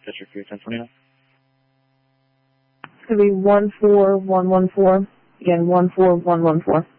District 31029. It's going to be 14114. Again, 14114.